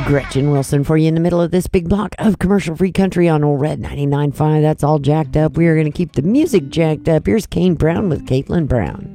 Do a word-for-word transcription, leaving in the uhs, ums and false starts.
Gretchen Wilson for you in the middle of this big block of commercial-free country on Old Red ninety-nine point five. That's all jacked up. We are going to keep the music jacked up. Here's Kane Brown with Caitlin Brown.